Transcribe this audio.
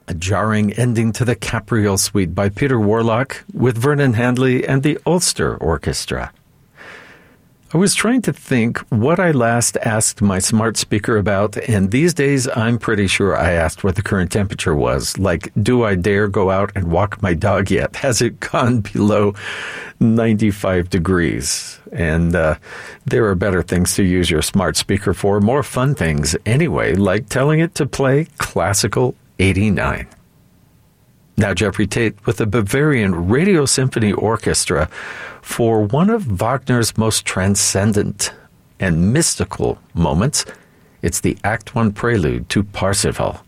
a jarring ending to the Capriole Suite by Peter Warlock with Vernon Handley and the Ulster Orchestra. I was trying to think what I last asked my smart speaker about, and these days I'm pretty sure I asked what the current temperature was. Like, do I dare go out and walk my dog yet? Has it gone below 95 degrees? And there are better things to use your smart speaker for, more fun things anyway, like telling it to play Classical 89. Now Jeffrey Tate with the Bavarian Radio Symphony Orchestra for one of Wagner's most transcendent and mystical moments. It's the Act 1 prelude to Parsifal.